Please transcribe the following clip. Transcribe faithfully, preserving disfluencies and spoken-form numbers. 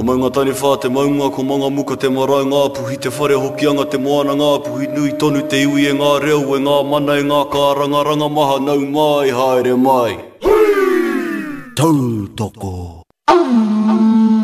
maunga tani wha te maunga ko manga muka te marae ngā puhi te whare hokianga te moana ngā puhi nui tonu te iwi e ngā reo e ngā mana e ngā kāranga ranga maha nau mai haere mai. Tautoko.